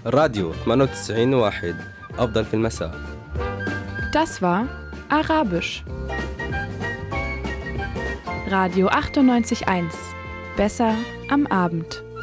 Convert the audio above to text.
راديو 98.1 أفضل في المساء. Das war Arabisch. Radio 98.1. Besser am Abend.